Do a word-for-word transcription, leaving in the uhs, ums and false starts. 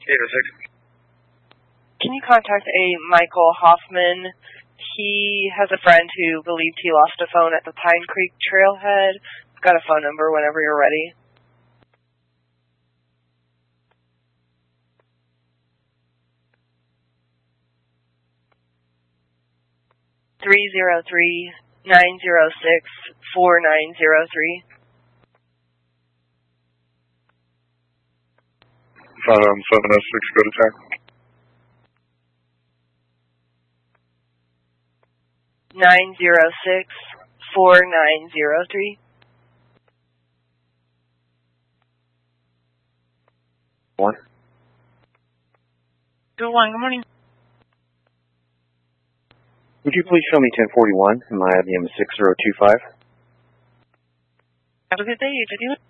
eight oh six. Can you contact a Michael Hoffman? He has a friend who believed he lost a phone at the Pine Creek trailhead. I've got a phone number whenever you're ready. three zero three, nine zero six, four nine zero three. Found on seven oh six, go to track. nine zero six, four nine zero three. One. Good one, good morning. Would you please show me ten forty-one, and my I B M is six zero two five? Have a good day, you